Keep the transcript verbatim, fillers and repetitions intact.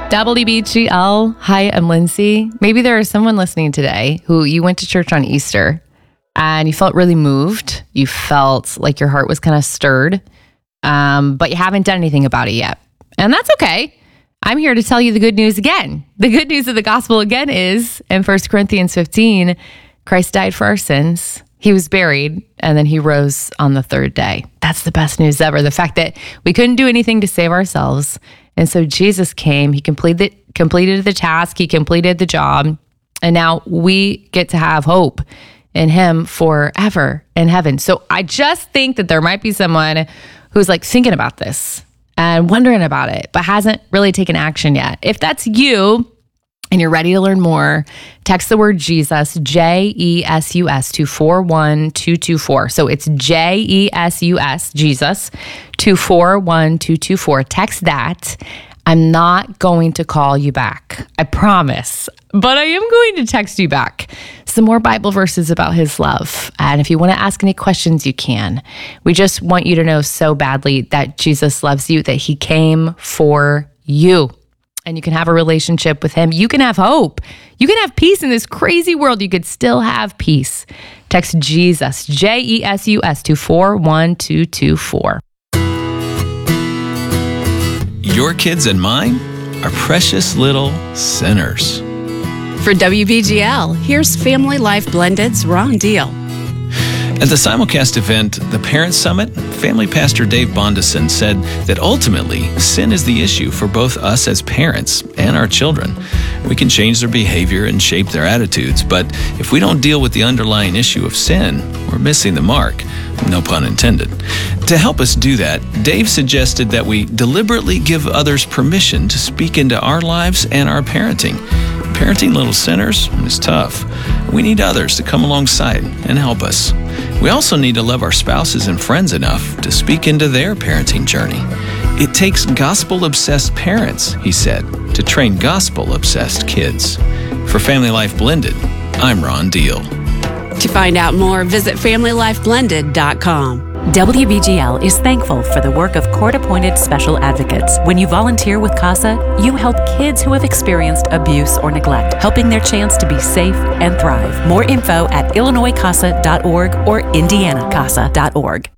W B G L. Hi, I'm Lindsay. Maybe there is someone listening today who you went to church on Easter and you felt really moved. You felt like your heart was kind of stirred, um, but you haven't done anything about it yet. And that's okay. I'm here to tell you the good news again. The good news of the gospel again is in First Corinthians fifteen, Christ died for our sins. He was buried, and then he rose on the third day. That's the best news ever. The fact that we couldn't do anything to save ourselves. And so Jesus came, he completed, completed the task, he completed the job, and now we get to have hope in him forever in heaven. So I just think that there might be someone who's like thinking about this and wondering about it, but hasn't really taken action yet. If that's you, and you're ready to learn more, text the word Jesus, J E S U S, to four one two two four. So it's J E S U S, Jesus, to four one two two four. Text that. I'm not going to call you back. I promise. But I am going to text you back some more Bible verses about his love. And if you want to ask any questions, you can. We just want you to know so badly that Jesus loves you, that he came for you. And you can have a relationship with him. You can have hope. You can have peace in this crazy world. You could still have peace. Text Jesus, J E S U S, to four one two two four. Your kids and mine are precious little sinners. For W B G L, here's Family Life Blended's Ron Deal. At the simulcast event, the Parent Summit, Family Pastor Dave Bondison said that ultimately, sin is the issue for both us as parents and our children. We can change their behavior and shape their attitudes, but if we don't deal with the underlying issue of sin, we're missing the mark. No pun intended. To help us do that, Dave suggested that we deliberately give others permission to speak into our lives and our parenting. Parenting little sinners is tough. We need others to come alongside and help us. We also need to love our spouses and friends enough to speak into their parenting journey. It takes gospel-obsessed parents, he said, to train gospel-obsessed kids. For Family Life Blended, I'm Ron Deal. To find out more, visit family life blended dot com. W B G L is thankful for the work of court-appointed special advocates. When you volunteer with CASA, you help kids who have experienced abuse or neglect, helping their chance to be safe and thrive. More info at illinois casa dot org or indiana casa dot org.